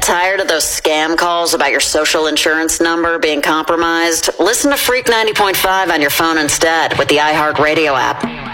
Tired of those scam calls about your social insurance number being compromised? Listen to Freak 90.5 on your phone instead with the iHeartRadio app.